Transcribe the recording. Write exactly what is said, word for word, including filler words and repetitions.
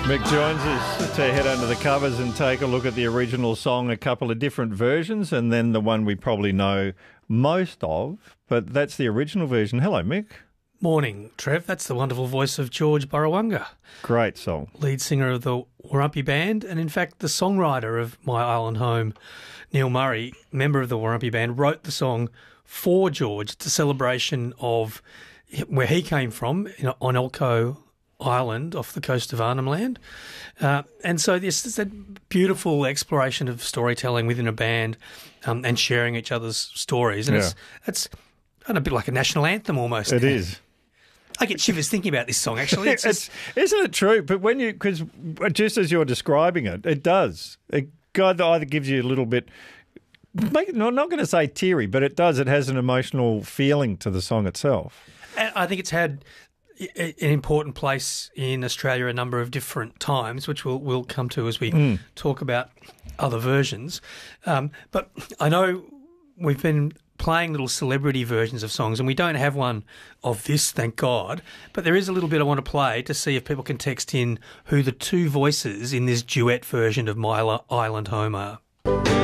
Mick joins us to head under the covers and take a look at the original song, a couple of different versions, and then the one we probably know most of, but that's the original version. Hello, Mick. Morning, Trev. That's the wonderful voice of George Burrawunga. Great song. Lead singer of the Warumpi Band, and in fact the songwriter of My Island Home, Neil Murray, member of the Warumpi Band, wrote the song for George. It's a celebration of where he came from, you know, on Elcho Island off the coast of Arnhem Land. Uh, and so this is a beautiful exploration of storytelling within a band um, and sharing each other's stories. And yeah. it's, it's kind of a bit like a national anthem almost. It is. I get shivers thinking about this song, actually. It's just... it's, isn't it true? But when you, because just as you're describing it, it does. It either gives you a little bit, make, I'm not going to say teary, but it does. It has an emotional feeling to the song itself. And I think it's had an important place in Australia a number of different times, which we'll, we'll come to as we mm. talk about other versions. Um, but I know we've been playing little celebrity versions of songs, and we don't have one of this, thank God, but there is a little bit I want to play to see if people can text in who the two voices in this duet version of My Island Home are.